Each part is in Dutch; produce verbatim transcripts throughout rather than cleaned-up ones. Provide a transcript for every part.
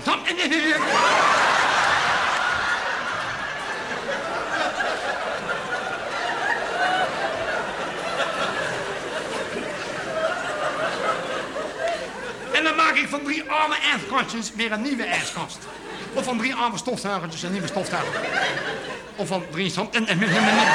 stop. En dan maak ik van drie arme ijskastjes weer een nieuwe ijskast. Of van drie arme stofzuigertjes een nieuwe stofzuiger. Of van drie zand en en en en.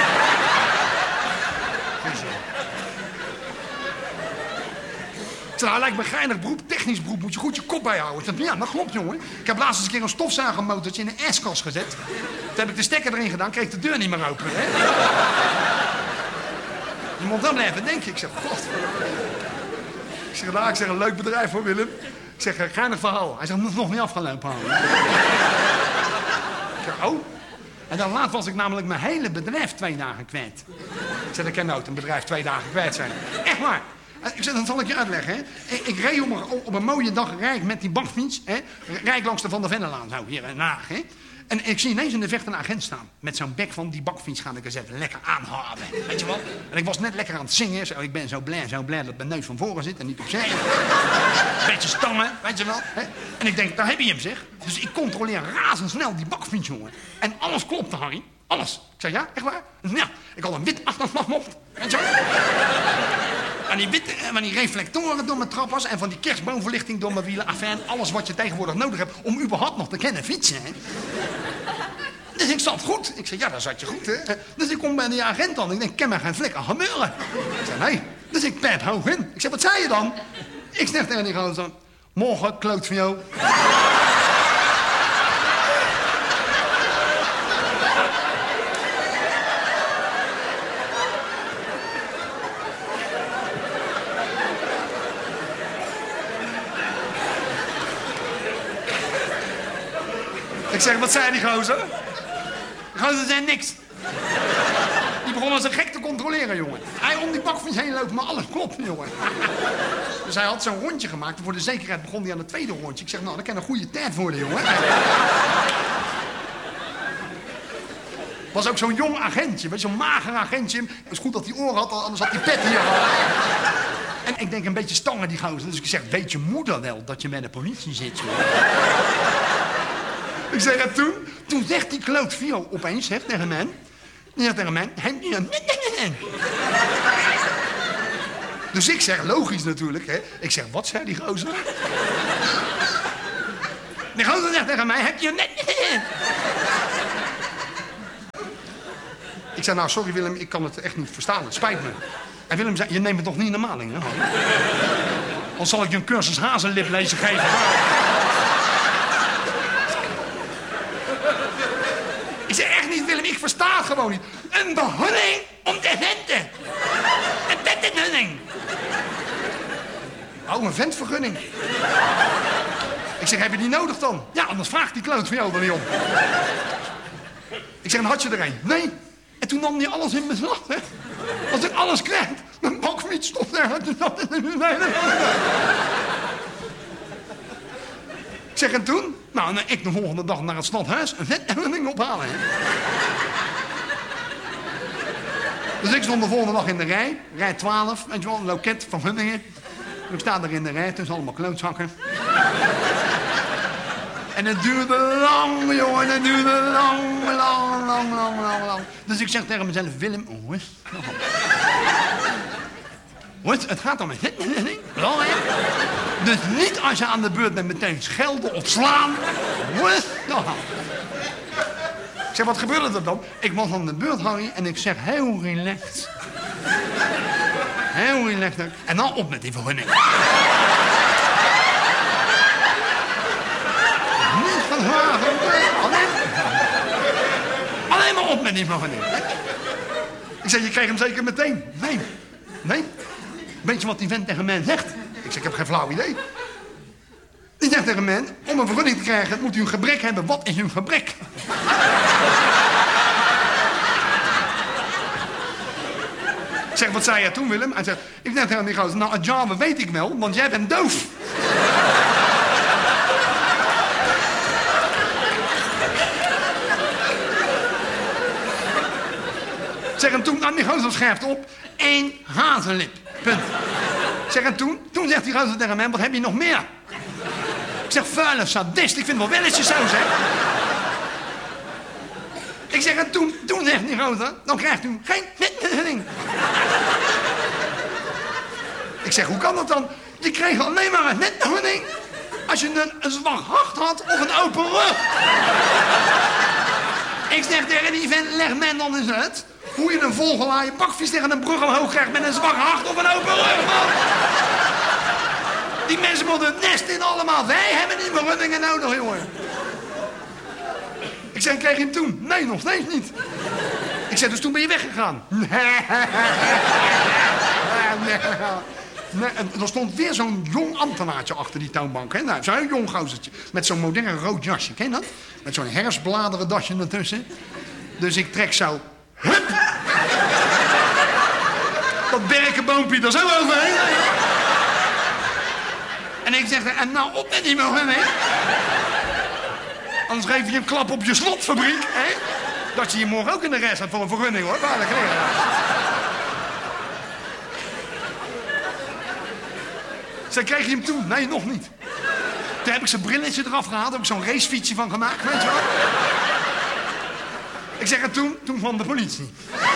Nou, lijkt me geinig beroep, technisch beroep, moet je goed je kop bijhouden. Ik dacht, ja, dat klopt, jongen. Ik heb laatst eens een keer een stofzuigermotortje in een ijskast gezet. Toen heb ik de stekker erin gedaan, kreeg ik de deur niet meer open, hè. Je moet dan blijven denken. Ik zeg, god. Ik zeg, nou, ik zeg, een leuk bedrijf voor Willem. Ik zeg, geinig verhaal. Hij zegt, dat is nog niet afgelopen, houden. Ik zeg, oh. En dan laat was ik namelijk mijn hele bedrijf twee dagen kwijt. Ik zeg, ik ken nooit een bedrijf twee dagen kwijt zijn. Echt waar. Ik zeg, dat zal ik je uitleggen, hè. Ik, ik reed op een, op een mooie dag rijd met die bakfiets, hè. Rijd langs de Van der Vennelaan, zo, hier in Den Haag, hè. En ik zie ineens in de vecht een agent staan. Met zo'n bek van die bakfiets ga ik eens even lekker aanhouden. Weet je wel? En ik was net lekker aan het zingen. Zo, ik ben zo blij, zo blij dat mijn neus van voren zit en niet opzij. Beetje stangen, weet je wel. Hè? En ik denk, daar heb je hem, zeg. Dus ik controleer razendsnel die bakfiets, jongen. En alles klopte, Harry. Alles. Ik zei, ja, echt waar? Ja, ik had een wit achterslagmop. Weet je wel? En die witte, van die reflectoren door mijn trappers en van die kerstboomverlichting door mijn wielen. Afijn, alles wat je tegenwoordig nodig hebt om überhaupt nog te kennen fietsen, hè. Dus ik zat goed. Ik zei, ja, daar zat je goed, hè. Dus ik kom bij die agent dan. Ik denk, ken mij geen flikker gebeuren. Ik zei, nee. Dus ik pijp hoog in. Ik zei, wat zei je dan? Ik zeg tegen die gozer, morgen, kloot van jou. Ik zeg, wat zei die gozer? Die gozer zei niks. Die begon als een gek te controleren, jongen. Hij om die bakfiets heen loopt, maar alles klopt, jongen. Dus hij had zo'n rondje gemaakt. En voor de zekerheid begon hij aan het tweede rondje. Ik zeg, nou, dat kan een goede tijd worden, jongen. Was ook zo'n jong agentje, weet je, zo'n mager agentje. Het is goed dat hij oren had, anders had hij pet hier. En ik denk, een beetje stangen, die gozer. Dus ik zeg, weet je moeder wel dat je met de politie zit, jongen? Ik zeg, en toen, toen zegt die kloot Vio opeens, zegt tegen mij... Die zegt tegen mij, heb je een... Dus ik zeg, logisch natuurlijk, hè. Ik zeg, wat zei die gozer? Die gozer zegt tegen mij, heb je een... Ik zei, nou, sorry Willem, ik kan het echt niet verstaan, het spijt me. En Willem zei, je neemt het toch niet normaal in, hè? Dan zal ik je een cursus hazenlip lezen geven. Ik zeg echt niet, Willem, ik versta het gewoon niet. Een behandeling om te venten. Een ventvergunning. Oh, een ventvergunning. Ik zeg, heb je die nodig dan? Ja, anders vraagt die kloot van jou er niet om. Ik zeg, en had je er een? Nee. En toen nam hij alles in beslag, hè. Als ik alles krijg, mijn bakfiets stond daar. Ik zeg, en toen? Nou, nou, ik de volgende dag naar het stadhuis een ventvergunning ophalen, hè. Dus ik stond de volgende dag in de rij, rij twaalf, weet je wel, een loket van Hunningen. Ik sta daar in de rij, tussen allemaal klootzakken. En het duurde lang, jongen, het duurde lang, lang, lang, lang, lang, lang. Dus ik zeg tegen mezelf, Willem, rust. Rust, het gaat om een ventvergunning, belangrijk. Dus niet als je aan de beurt bent meteen schelden of slaan. Rust, ik zeg, wat gebeurde er dan? Ik was aan de beurt, Harry, en ik zeg heel relaxed. Heel relaxed. En dan op met die vergunning. Niet van haar, alleen, alleen maar op met die vergunning. Ik zeg, je krijgt hem zeker meteen. Nee, nee. Weet je wat die vent tegen mij zegt? Ik zeg, ik heb geen flauw idee. Die zegt tegen mij, om een vergunning te krijgen moet u een gebrek hebben. Wat is uw gebrek? Ik zeg, wat zei jij toen, Willem? Hij zegt, ik zeg tegen die gozer, nou, het Java weet ik wel, want jij bent doof. Ik zeg, en toen nam die gozer scherpt op, één hazenlip. Punt. Ik zeg, en toen? Toen zegt die gozer tegen mij, wat heb je nog meer? Ik zeg, vuile sadist, ik vind het wel welletjes zo, zeg. Ik zeg, en toen, toen zegt die gozer, dan krijgt u geen vergunning. Ik zeg, hoe kan dat dan? Je kreeg alleen maar een vergunning als je een, een zwak hart had of een open rug. Ik zeg tegen die vent, leg men dan eens uit hoe je een volgelaaien bakvis tegen een brug omhoog krijgt met een zwak hart of een open rug, man. Die mensen moeten het nest in allemaal. Wij hebben die vergunningen nodig, jongen. Ik zeg, kreeg je hem toen? Nee, nog steeds niet. Ik zeg, dus toen ben je weggegaan. Nee. Nee, en er stond weer zo'n jong ambtenaartje achter die toonbank. Hè? Nou, zo'n jong gozertje. Met zo'n modern rood jasje, ken je dat? Met zo'n herfstbladeren dasje ertussen. Dus ik trek zo... Hup! Dat berkenboompje er zo overheen. En ik zeg, en nou op met die moment, hè? Anders geef je een klap op je slotfabriek, hè? Dat je hier morgen ook in de rest hebt van een vergunning, hoor. Waarlijk leren. Zij kreeg je hem toen? Nee, nog niet. Toen heb ik zijn brilletje eraf gehaald, heb ik zo'n racefietsje van gemaakt, weet je wel? Ik zeg, en toen? Toen van de politie.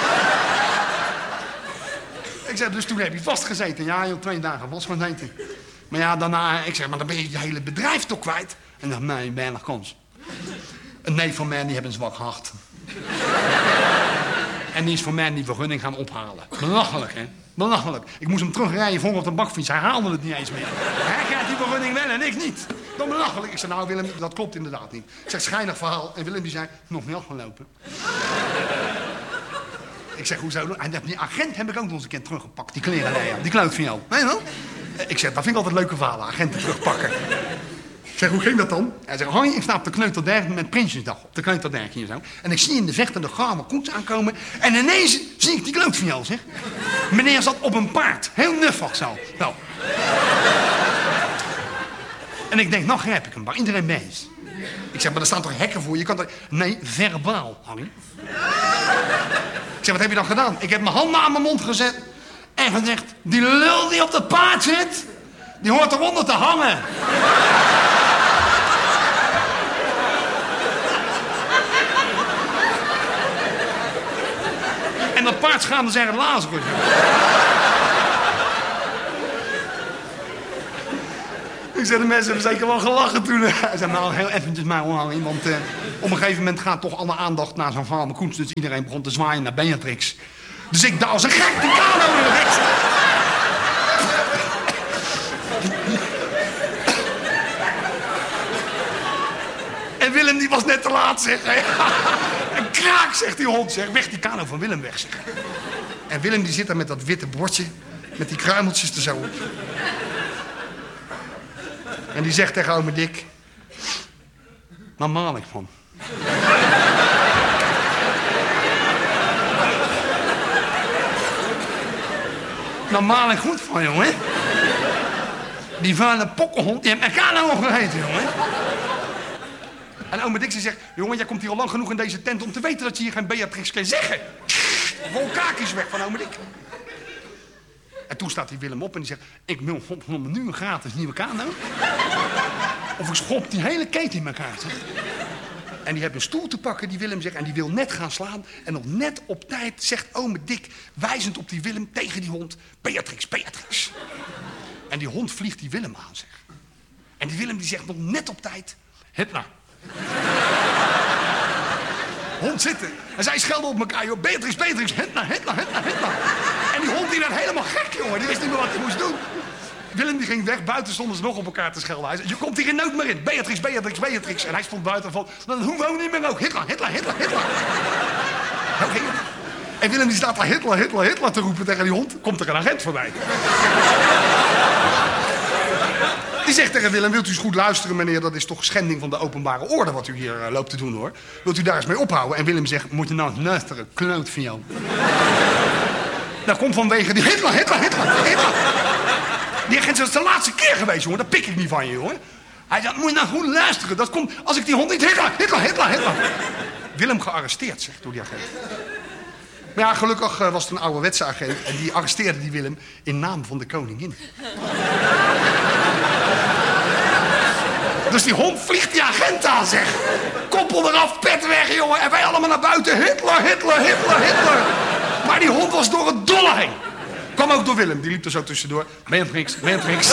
Ik zeg, dus toen heb je vastgezeten. Ja, joh, twee dagen vastgezeten. Maar ja, daarna, ik zeg, maar dan ben je je hele bedrijf toch kwijt? En dan, nee, weinig kans. Een neef van mij, die heeft een zwak hart. En die is voor mij die vergunning gaan ophalen. Belachelijk, hè? Belachelijk. Ik moest hem terugrijden voor op de bakfiets. Hij haalde het niet eens meer. Hij krijgt die vergunning wel en ik niet. Dan belachelijk. Ik zei, nou Willem, dat klopt inderdaad niet. Ik zeg, schijnig verhaal. En Willem die zei, nog niet afgelopen. Ik zeg, hoezo? En die agent heb ik ook nog eens een keer teruggepakt. Die klerenleier, die kloot van jou. Weet je wel? Ik zeg, dat vind ik altijd leuke verhalen, agenten terugpakken. Ik zeg, hoe ging dat dan? Hij zegt, hoi, ik sta op de Kneuterdijk met Prinsjesdag. Op de Kneuterdijk hier zo. En ik zie in de verte de grauwe koets aankomen. En ineens zie ik die kloot van jou, zeg. Meneer zat op een paard. Heel nuffig zo. Nou. En ik denk, nou grijp ik hem, waar iedereen mee is. Ik zeg, maar er staan toch hekken voor? Je kan toch... Nee, verbaal, Harry. Ik zeg, wat heb je dan gedaan? Ik heb mijn handen aan mijn mond gezet. En gezegd, die lul die op dat paard zit, die hoort eronder te hangen. En dat paard schaamde zijn Lazarus. Ik zei, de mensen hebben zeker wel gelachen toen. Hij zei, nou, heel eventjes maar hoor, want uh, op een gegeven moment gaat toch alle aandacht naar zo'n verhaal Koens. Dus iedereen begon te zwaaien naar Beatrix. Dus ik daar als een gek die kano in de rechts. En Willem die was net te laat, zeg. En kraak, zegt die hond, zeg. Weg die kano van Willem weg, zeg. En Willem die zit daar met dat witte bordje, met die kruimeltjes er zo op. En die zegt tegen ome Dick, waar maal ik van? Nou maal ik goed van, jongen. Die vuile pokkenhond, die heeft mijn kano opgegeten, jongen. En ome Dick zegt, jongen, jij komt hier al lang genoeg in deze tent om te weten dat je hier geen Beatrix kan zeggen. Vol kaakjes weg van ome Dick. En toen staat die Willem op en die zegt, ik wil godverdomme nu een gratis nieuwe kano. Of ik schop die hele keten in elkaar, zeg. En die heeft een stoel te pakken, die Willem zegt, en die wil net gaan slaan. En nog net op tijd zegt ome Dick, wijzend op die Willem tegen die hond, Beatrix, Beatrix. En die hond vliegt die Willem aan, zeg. En die Willem die zegt nog net op tijd, Hitler. Hond zitten. En zij schelden op elkaar, joh, Beatrix, Beatrix, Hitler, Hitler, Hitler, Hitler. En die hond die werd helemaal gek, jongen. Die wist niet meer wat hij moest doen. Willem die ging weg, buiten stonden ze nog op elkaar te schelden. Hij zei, je komt hier in nood meer in. Beatrix, Beatrix, Beatrix. En hij stond buiten van, dan hoeven we ook niet meer ook. Hitler, Hitler, Hitler, Hitler. Okay. En Willem die staat daar Hitler, Hitler, Hitler te roepen tegen die hond. Komt er een agent voorbij. Die zegt tegen Willem, wilt u eens goed luisteren, meneer, dat is toch schending van de openbare orde wat u hier uh, loopt te doen, hoor. Wilt u daar eens mee ophouden? En Willem zegt, moet je nou eens luisteren, kloot van jou. Dat komt vanwege die Hitler, Hitler, Hitler, Hitler. Die agent zegt, dat is de laatste keer geweest, jongen, dat pik ik niet van je, hoor. Hij zegt, moet je nou goed luisteren, dat komt, als ik die hond niet, Hitler, Hitler, Hitler, Hitler. Willem gearresteerd, zegt door die agent. Maar ja, gelukkig uh, was het een ouderwetse agent en die arresteerde die Willem in naam van de koningin. Dus die hond vliegt die agent aan, zeg. Koppel eraf, pet weg, jongen. En wij allemaal naar buiten. Hitler, Hitler, Hitler, Hitler. Maar die hond was door het dolle heen. Kwam ook door Willem, die liep er zo tussendoor. Matrix, Matrix.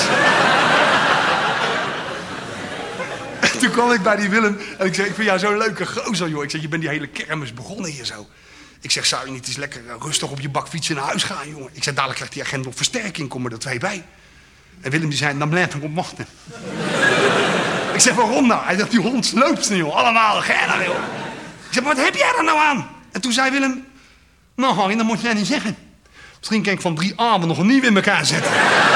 En toen kwam ik bij die Willem en ik zei, ik vind jou zo'n leuke gozer, joh. Ik zeg, je bent die hele kermis begonnen hier zo. Ik zeg, zou je niet eens lekker rustig op je bakfietsje naar huis gaan, jongen? Ik zeg, dadelijk krijgt die agent op versterking, kom er twee bij. En Willem die zei, dan blijf ik op wachten. Ik zeg, waarom nou? Hij zegt, die hond sloopt ze, joh. Allemaal geënner, joh. Ik zeg, maar wat heb jij er nou aan? En toen zei Willem, nou Harry, dat moet jij niet zeggen. Misschien kan ik van drie armen nog een nieuw in elkaar zetten.